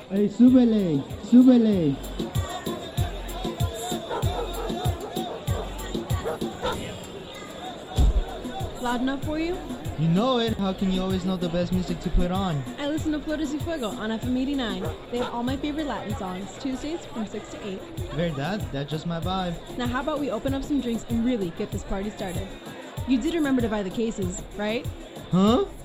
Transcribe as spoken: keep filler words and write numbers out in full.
Hey, súbele, súbele. Loud enough for you? You know it. How can you always know the best music to put on? I listen to Flores y Fuego on F M eighty-nine. They have all my favorite Latin songs, Tuesdays from six to eight. Verdad, that's just my vibe. Now how about we open up some drinks and really get this party started? You did remember to buy the cases, right? Huh?